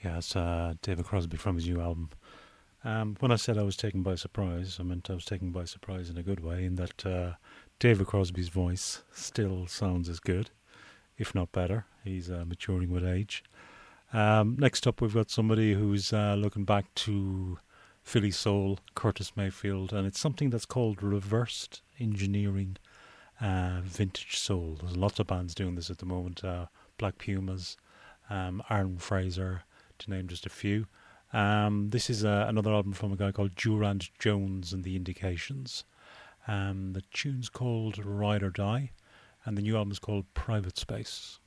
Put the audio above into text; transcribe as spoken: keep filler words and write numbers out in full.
Yeah, it's uh, David Crosby from his new album. Um, when I said I was taken by surprise, I meant I was taken by surprise in a good way, in that uh, David Crosby's voice still sounds as good, if not better. He's uh, maturing with age. Um, next up, we've got somebody who's uh, looking back to Philly Soul, Curtis Mayfield, and it's something that's called reversed engineering uh, vintage soul. There's lots of bands doing this at the moment. Uh, Black Pumas, um, Aaron Fraser, to name just a few. Um, this is uh, another album from a guy called Durand Jones and the Indications. Um, the tune's called Ride or Die, and the new album is called Private Space.